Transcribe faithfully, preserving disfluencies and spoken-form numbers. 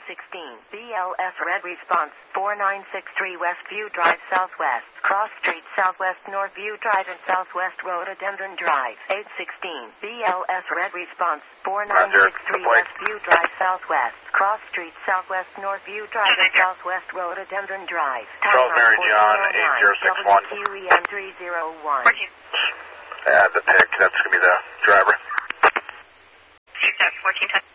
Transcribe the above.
sixteen, B L S red response, four nine six three Westview Drive Southwest, Cross Street Southwest Northview Drive and Southwest Rhododendron Drive, eight sixteen, B L S red response, four nine six three Westview Drive Southwest, Cross Street Southwest Northview Drive and Southwest Rhododendron Drive. twelve Mary John, eight zero six one. W Q E M three zero one. Add the pick, that's going to be the driver. fourteen ten.